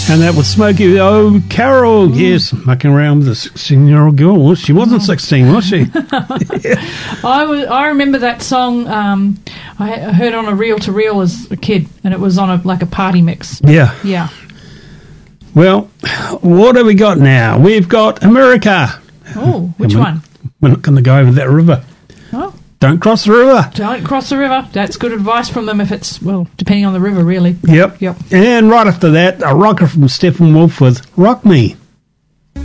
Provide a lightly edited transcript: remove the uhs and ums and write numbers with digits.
And that was Smokey O'Carroll, yes, mucking around with a 16-year-old girl. Well, she wasn't 16, was she? I remember that song. I heard on a reel-to-reel as a kid, and it was on a party mix. Yeah. Yeah. Well, what have we got now? We've got America. Oh, which one? We're not going to go over that river. Oh. Don't cross the river. Don't cross the river. That's good advice from them if it's, well, depending on the river, really. Yep. Yep. And right after that, a rocker from Steppenwolf with Rock Me.